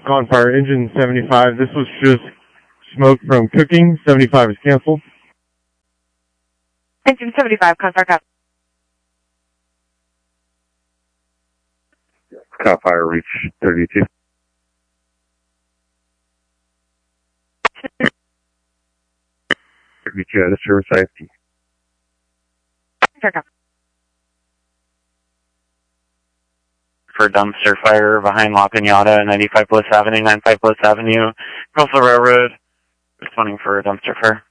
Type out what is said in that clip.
Confire engine 75. This was just smoke from cooking. 75 is canceled. Engine 75, Confire copy. Confire reach 32. Out of service IFT. For dumpster fire behind La Piñata, 95 Bliss Avenue, 95 Bliss Avenue, across the railroad, responding for dumpster fire.